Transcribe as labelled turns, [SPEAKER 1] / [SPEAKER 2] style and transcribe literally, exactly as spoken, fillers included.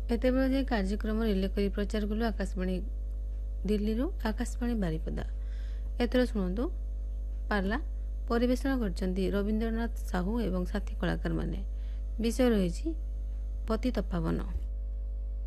[SPEAKER 1] ଏତେବେଳେ ଯାଏ କାର୍ଯ୍ୟକ୍ରମ ରିଲେ କରି ପ୍ରଚାର କଲୁ ଆକାଶବାଣୀ ଦିଲ୍ଲୀରୁ ଆକାଶବାଣୀ ବାରିପଦା। ଏଥର ଶୁଣନ୍ତୁ ପାଲା ପରିବେଷଣ କରିଛନ୍ତି ରବୀନ୍ଦ୍ରନାଥ ସାହୁ ଏବଂ ସାଥୀ କଳାକାରମାନେ। ବିଷୟ ରହିଛି ପତିତପାବନ।